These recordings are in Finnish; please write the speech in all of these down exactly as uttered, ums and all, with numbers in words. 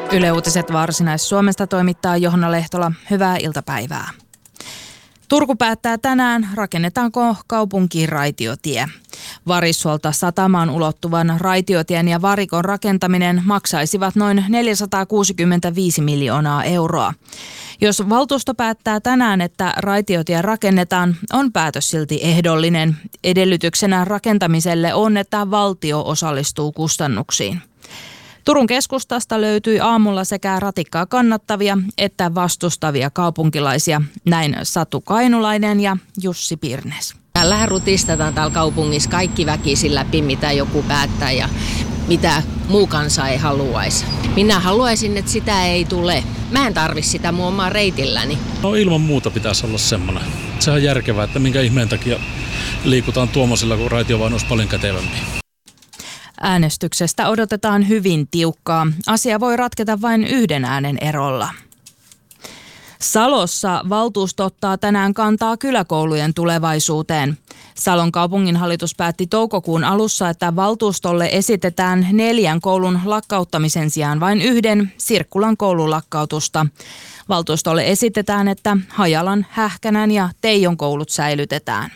Yle Uutiset Varsinais-Suomesta toimittaa Johanna Lehtola. Hyvää iltapäivää. Turku päättää tänään, rakennetaanko kaupunkiin raitiotie. Varissuolta satamaan ulottuvan raitiotien ja varikon rakentaminen maksaisivat noin neljäsataakuusikymmentäviisi miljoonaa euroa. Jos valtuusto päättää tänään, että raitiotie rakennetaan, on päätös silti ehdollinen. Edellytyksenä rakentamiselle on, että valtio osallistuu kustannuksiin. Turun keskustasta löytyi aamulla sekä ratikkaa kannattavia että vastustavia kaupunkilaisia. Näin Satu Kainulainen ja Jussi Pirnes. Tällähän rutistetaan täällä kaupungissa kaikki väkisin läpi, mitä joku päättää ja mitä muu kansa ei haluaisi. Minä haluaisin, että sitä ei tule. Mä en tarvi sitä mun omaa reitilläni. No ilman muuta pitäisi olla semmoinen. Se on järkevää, että minkä ihmeen takia liikutaan tuommoisilla, kun raitiovaunu olisi paljon kätevämpi. Äänestyksestä odotetaan hyvin tiukkaa. Asia voi ratketa vain yhden äänen erolla. Salossa valtuusto ottaa tänään kantaa kyläkoulujen tulevaisuuteen. Salon kaupunginhallitus päätti toukokuun alussa, että valtuustolle esitetään neljän koulun lakkauttamisen sijaan vain yhden Sirkkulan koulun lakkautusta. Valtuustolle esitetään, että Hajalan, Hähkänän ja Teijon koulut säilytetään.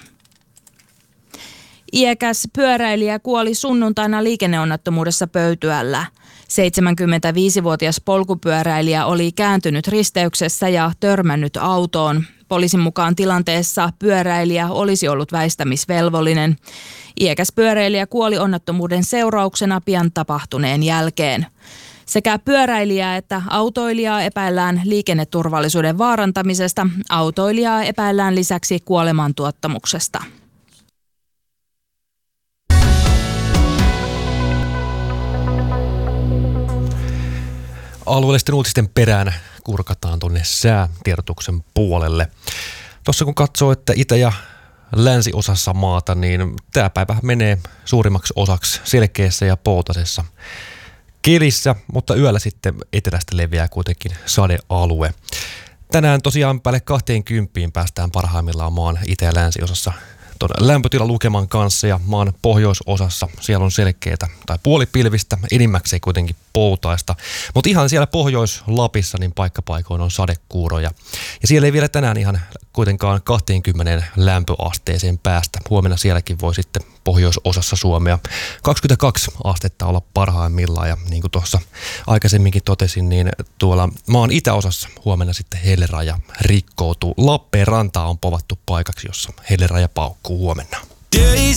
Iäkäs pyöräilijä kuoli sunnuntaina liikenneonnettomuudessa Pöytyällä. seitsemänkymmentäviisivuotias polkupyöräilijä oli kääntynyt risteyksessä ja törmännyt autoon. Poliisin mukaan tilanteessa pyöräilijä olisi ollut väistämisvelvollinen. Iäkäs pyöräilijä kuoli onnettomuuden seurauksena pian tapahtuneen jälkeen. Sekä pyöräilijää että autoilijaa epäillään liikenneturvallisuuden vaarantamisesta. Autoilijaa epäillään lisäksi kuolemantuottamuksesta. Alueellisten uutisten perään kurkataan tuonne säätiedotuksen puolelle. Tuossa kun katsoo, että itä- ja länsiosassa maata, niin tämä päivä menee suurimmaksi osaksi selkeässä ja poutasessa kelissä, mutta yöllä sitten etelästä leviää kuitenkin sadealue. Tänään tosiaan päälle kaksikymmentä päästään parhaimmillaan maan itä- ja länsiosassa lämpötilalukeman kanssa ja maan pohjoisosassa siellä on selkeätä tai puolipilvistä, enimmäkseen kuitenkin poutaista. Mutta ihan siellä Pohjois-Lapissa niin paikkapaikoin on sadekuuroja. Ja siellä ei vielä tänään ihan kuitenkaan kaksikymmentä lämpöasteeseen päästä. Huomenna sielläkin voi sitten pohjoisosassa Suomea kaksikymmentäkaksi astetta olla parhaimmillaan. Ja niin kuin tuossa aikaisemminkin totesin, niin tuolla maan itäosassa huomenna sitten helleraja rikkoutuu. Lappeenrantaa on povattu paikaksi, jossa helleraja paukkuu huomenna.